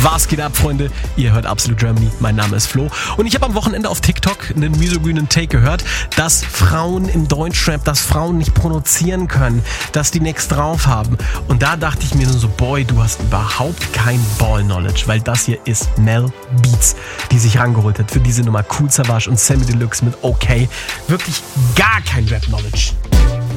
Was geht ab, Freunde? Ihr hört Absolute Germany. Mein Name ist Flo. Und ich habe am Wochenende auf TikTok einen misogynen Take gehört, dass Frauen im Deutschrap, dass Frauen nicht produzieren können, dass die nichts drauf haben. Und da dachte ich mir so, boy, du hast überhaupt kein Ball-Knowledge, weil das hier ist Mel Beats, die sich rangeholt hat für diese Nummer. Kool Savas und Samy Deluxe mit OK. Wirklich gar kein Rap-Knowledge.